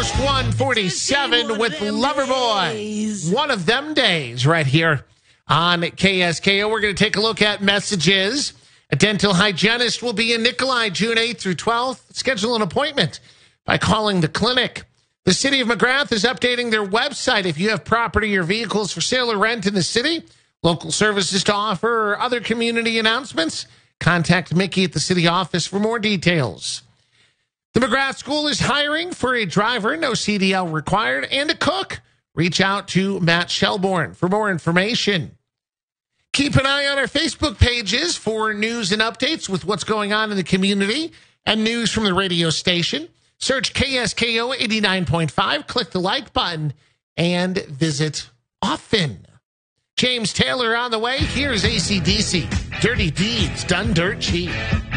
Post 147 with Loverboy. One of them days right here on KSKO. We're going to take a look at messages. A dental hygienist will be in Nikolai June 8th through 12th. Schedule an appointment by calling the clinic. The city of McGrath is updating their website. If you have property or vehicles for sale or rent in the city, local services to offer, or other community announcements, contact Mickey at the city office for more details. The McGrath School is hiring for a driver, no CDL required, and a cook. Reach out to Matt Shelbourne for more information. Keep an eye on our Facebook pages for news and updates with what's going on in the community and news from the radio station. Search KSKO 89.5, click the like button, and visit often. James Taylor on the way. Here's AC/DC. Dirty Deeds Done Dirt Cheap.